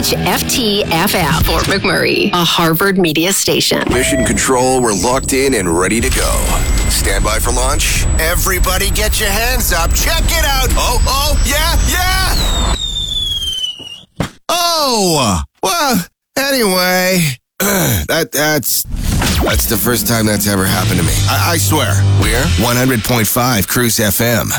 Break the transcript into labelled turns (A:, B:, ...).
A: WHFT-FM, Fort McMurray, a Harvard media station.
B: Mission Control, we're locked in and ready to go. Stand by for launch. Everybody get your hands up. Check it out. Oh, yeah. Oh, well, anyway, that's the first time that's ever happened to me. I swear. We're 100.5 Cruise FM.